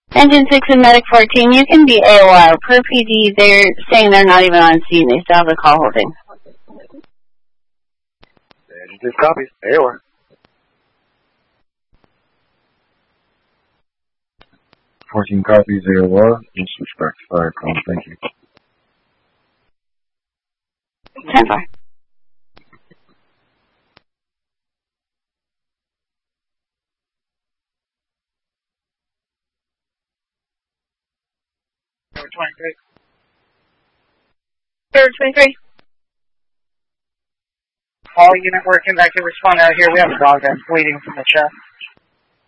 Engine 6 and Medic 14, you can be AOR. Per PD, they're saying they're not even on scene. They still have the call holding. Engine 6 copies. AOR. 14 copies, AOR. Disrespect. Fire call. Thank you. 10-4. Number 23. Number 23. All unit working back to respond out here. We have a dog that's bleeding from the chest.